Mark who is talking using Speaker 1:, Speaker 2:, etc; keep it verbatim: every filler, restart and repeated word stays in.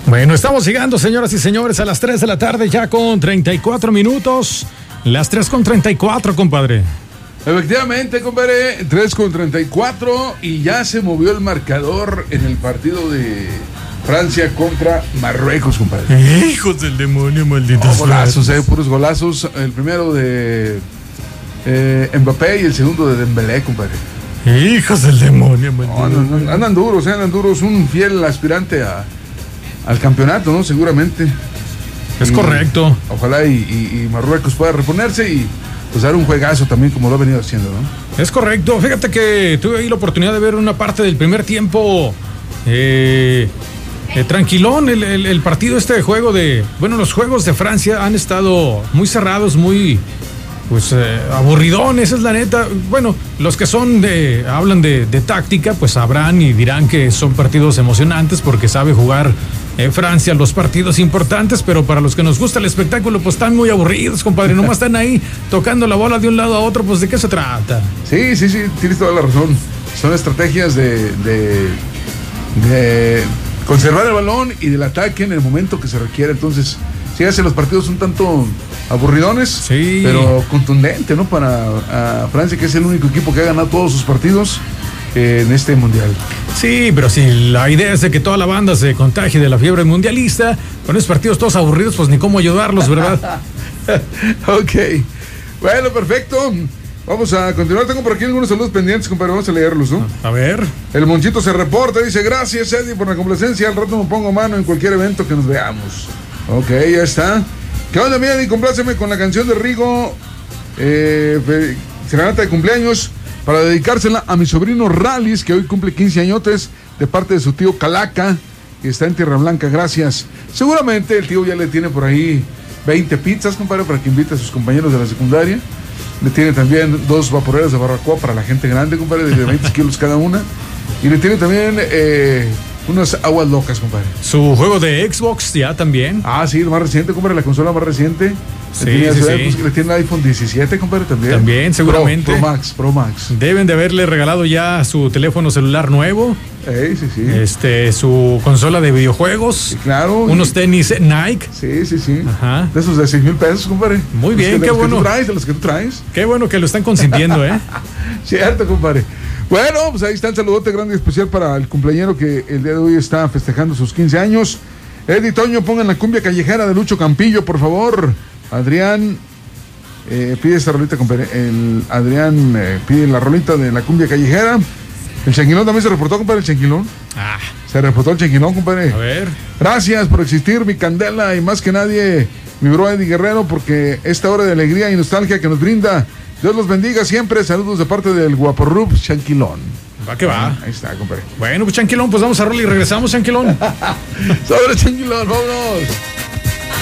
Speaker 1: Bueno, estamos llegando, señoras y señores, a las tres de la tarde, ya con treinta y cuatro minutos. Las tres con treinta y cuatro, compadre.
Speaker 2: Efectivamente, compadre, tres con treinta y cuatro y ya se movió el marcador en el partido de Francia contra Marruecos, compadre.
Speaker 1: Hijos del demonio, malditos.
Speaker 2: Oh, golazos, eh, puros golazos. El primero de eh, Mbappé y el segundo de Dembélé, compadre.
Speaker 1: Hijos del demonio, malditos.
Speaker 2: No, andan, andan duros, eh, andan duros. Un fiel aspirante a, al campeonato, ¿no? Seguramente.
Speaker 1: Es
Speaker 2: y,
Speaker 1: correcto.
Speaker 2: Ojalá y, y, y Marruecos pueda reponerse y pues dar un juegazo también como lo ha venido haciendo, ¿no?
Speaker 1: Es correcto. Fíjate que tuve ahí la oportunidad de ver una parte del primer tiempo eh, eh, tranquilón. El, el, el partido este de juego de... Bueno, los juegos de Francia han estado muy cerrados, muy... Pues eh, aburridones, es la neta. Bueno, los que son de... Hablan de, de táctica, pues sabrán y dirán que son partidos emocionantes porque sabe jugar en Francia los partidos importantes, pero para los que nos gusta el espectáculo, pues están muy aburridos, compadre. Nomás están ahí tocando la bola de un lado a otro, pues ¿de qué se trata?
Speaker 2: Sí, sí, sí, tienes toda la razón. Son estrategias de, de, de conservar el balón y del ataque en el momento que se requiere. Entonces, sí hacen los partidos un tanto aburridones,
Speaker 1: sí,
Speaker 2: pero contundente, ¿no? Para Francia, que es el único equipo que ha ganado todos sus partidos eh, en este mundial.
Speaker 1: Sí, pero si la idea es de que toda la banda se contagie de la fiebre mundialista, con esos partidos todos aburridos, pues ni cómo ayudarlos, ¿verdad?
Speaker 2: Ok, bueno, perfecto. Vamos a continuar. Tengo por aquí algunos saludos pendientes, compadre. Vamos a leerlos, ¿no?
Speaker 1: A ver.
Speaker 2: El Monchito se reporta, dice: gracias, Eddie, por la complacencia. Al rato me pongo mano en cualquier evento que nos veamos. Ok, ya está. ¿Qué onda, Eddie? Compláceme con la canción de Rigo, eh, serenata de cumpleaños, para dedicársela a mi sobrino Rallis, que hoy cumple quince añotes, de parte de su tío Calaca, que está en Tierra Blanca. Gracias. Seguramente el tío ya le tiene por ahí veinte pizzas, compadre, para que invite a sus compañeros de la secundaria. Le tiene también dos vaporeras de barbacoa para la gente grande, compadre, de veinte kilos cada una. Y le tiene también eh, unas aguas locas, compadre.
Speaker 1: Su juego de Xbox ya también.
Speaker 2: Ah, sí, el más reciente, compadre, la consola más reciente.
Speaker 1: Sí,
Speaker 2: le tiene,
Speaker 1: sí,
Speaker 2: ciudad,
Speaker 1: sí.
Speaker 2: Pues, le tiene el iPhone diecisiete, compadre, también.
Speaker 1: También, seguramente.
Speaker 2: Pro, Pro Max, Pro Max.
Speaker 1: Deben de haberle regalado ya su teléfono celular nuevo.
Speaker 2: Hey, sí, sí.
Speaker 1: Este, su consola de videojuegos.
Speaker 2: Sí, claro.
Speaker 1: Unos tenis Nike.
Speaker 2: Sí, sí, sí.
Speaker 1: Ajá.
Speaker 2: De esos de seis mil pesos, compadre.
Speaker 1: Muy bien,
Speaker 2: que,
Speaker 1: qué
Speaker 2: los
Speaker 1: bueno.
Speaker 2: Que tú traes, de los que tú traes.
Speaker 1: Qué bueno que lo están consintiendo, ¿eh?
Speaker 2: Cierto, compadre. Bueno, pues ahí está el saludote grande y especial para el cumpleañero que el día de hoy está festejando sus quince años. Eddie Toño, pongan la cumbia callejera de Lucho Campillo, por favor. Adrián eh, pide esta rolita, compadre. El Adrián eh, pide la rolita de la cumbia callejera. El Chanquilón también se reportó, compadre, el Chanquilón.
Speaker 1: Ah.
Speaker 2: Se reportó el Chanquilón, compadre.
Speaker 1: A ver.
Speaker 2: Gracias por existir, mi candela, y más que nadie, mi bro Eddie Guerrero, porque esta hora de alegría y nostalgia que nos brinda, Dios los bendiga siempre. Saludos de parte del Guaporrub Chanquilón.
Speaker 1: Va que va.
Speaker 2: Ahí está, compadre.
Speaker 1: Bueno, pues Chanquilón, pues vamos a rolar y regresamos, Chanquilón.
Speaker 2: Sobre Chanquilón, vámonos.